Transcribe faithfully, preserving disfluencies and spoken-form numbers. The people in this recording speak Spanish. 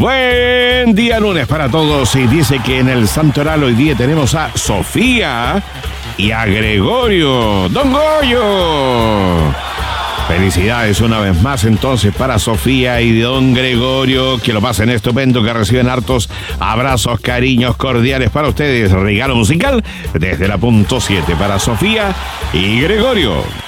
Buen día lunes para todos y dice que en el Santoral hoy día tenemos a Sofía y a Gregorio. ¡Don Goyo! Felicidades una vez más entonces para Sofía y don Gregorio, que lo pasen estupendo, que reciben hartos abrazos, cariños cordiales para ustedes. Regalo musical desde la punto siete para Sofía y Gregorio.